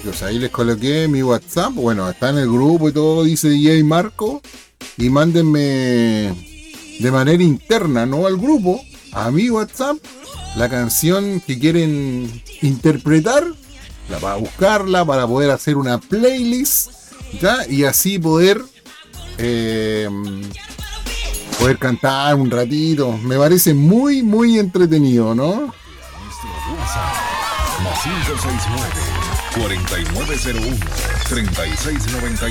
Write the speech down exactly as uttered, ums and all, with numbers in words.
chicos, ahí les coloqué mi WhatsApp. Bueno, está en el grupo y todo, dice D J Marco. Y mándenme de manera interna, no al grupo, a mi WhatsApp, la canción que quieren interpretar, la para buscarla, para poder hacer una playlist, ¿ya? Y así poder eh, poder cantar un ratito. Me parece muy, muy entretenido, ¿no? Más cinco seis nueve, cuatro nueve cero uno, tres seis nueve